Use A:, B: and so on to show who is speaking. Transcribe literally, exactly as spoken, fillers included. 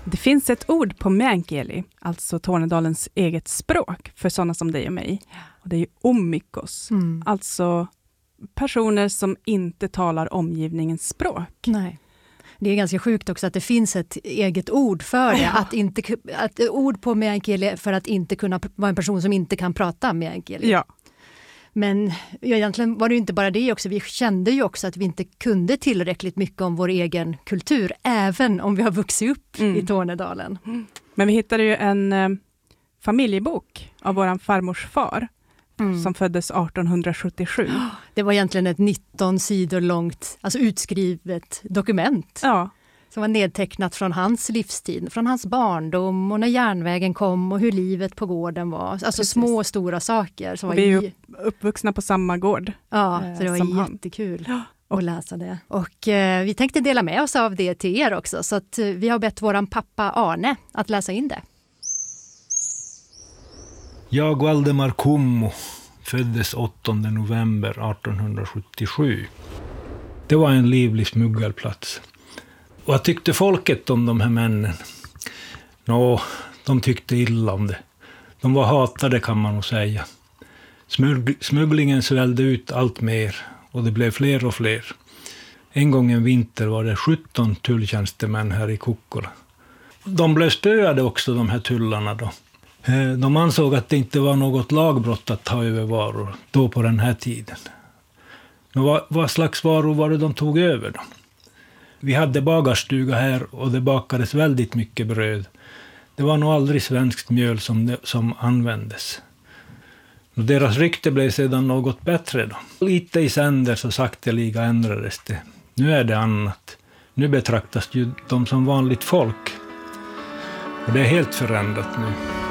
A: Det finns ett ord på meänkieli, alltså Tornedalens eget språk för sådana som dig och mig. Och det är ju ommikos, mm. alltså personer som inte talar omgivningens språk.
B: Nej. Det är ganska sjukt också att det finns ett eget ord för det. Ja. Att inte, att ord på meänkieli för att inte kunna vara en person som inte kan prata meänkieli.
A: Ja.
B: Men ja, egentligen var det ju inte bara det också. Vi kände ju också att vi inte kunde tillräckligt mycket om vår egen kultur, även om vi har vuxit upp mm. i Tornedalen.
A: Mm. Men vi hittade ju en eh, familjebok av våran farmors far mm. som föddes arton sjuttiosju.
B: Det var egentligen ett nitton sidor långt, alltså utskrivet dokument.
A: Ja.
B: Som var nedtecknat från hans livstid, från hans barndom och när järnvägen kom och hur livet på gården var. Alltså Precis. små och stora saker. Som
A: och
B: var
A: vi är ju uppvuxna på samma gård.
B: Ja,
A: eh,
B: så det var jättekul
A: han.
B: att läsa det. Och eh, vi tänkte dela med oss av det till er också. Så att, eh, vi har bett våran pappa Arne att läsa in det.
C: Jag, Valdemar Kummo, föddes åttonde november arton sjuttiosju. Det var en livlig smuggelplats. Och jag tyckte folket om de här männen? Nå, de tyckte illa om det. De var hatade kan man nog säga. Smugg- smugglingen svällde ut allt mer och det blev fler och fler. En gång en vinter var det sjutton tulltjänstemän här i Kokkola. De blev spöade också, de här tullarna då. De ansåg att det inte var något lagbrott att ta över varor då på den här tiden. Vad, vad slags varor var det de tog över då? Vi hade bagarstuga här och det bakades väldigt mycket bröd. Det var nog aldrig svenskt mjöl som, som användes. Och deras rykte blev sedan något bättre då. Lite i sänder så sakteliga ändrades det. Nu är det annat. Nu betraktas ju de som vanligt folk. Och det är helt förändrat nu.